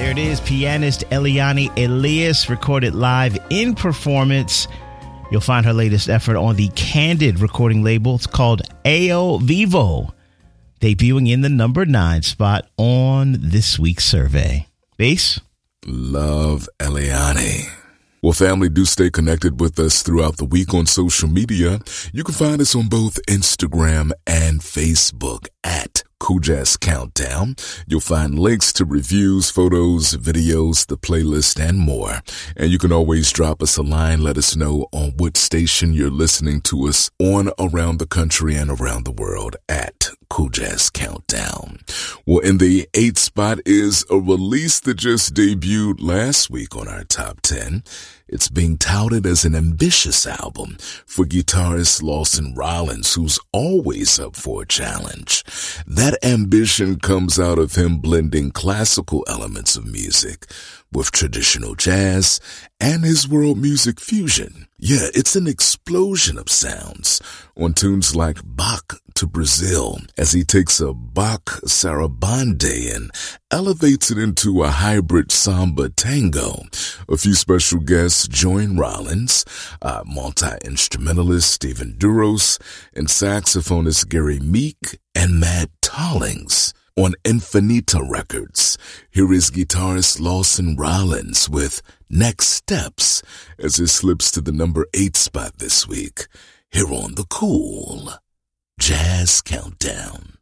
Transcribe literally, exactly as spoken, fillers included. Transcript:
Here it is, pianist Eliane Elias, recorded live in performance. You'll find her latest effort on the Candid recording label. It's called Ao Vivo, debuting in the number nine spot on this week's survey. Bass? Love Eliane. Well, family, do stay connected with us throughout the week on social media. You can find us on both Instagram and Facebook at Cool Jazz Countdown. You'll find links to reviews, photos, videos, the playlist, and more. And you can always drop us a line. Let us know on what station you're listening to us on around the country and around the world at Cool Jazz Countdown. Well, in the eighth spot is a release that just debuted last week on our top ten. It's being touted as an ambitious album for guitarist Lawson Rollins, who's always up for a challenge. That ambition comes out of him blending classical elements of music with traditional jazz and his world music fusion. Yeah, it's an explosion of sounds on tunes like Bach to Brazil, as he takes a Bach sarabande and elevates it into a hybrid samba tango. A few special guests join Rollins, uh, multi-instrumentalist Stephen Duros, and saxophonist Gary Meek and Matt Tollings. On Infinita Records, here is guitarist Lawson Rollins with Next Steps as it slips to the number eight spot this week, here on the Cool Jazz Countdown.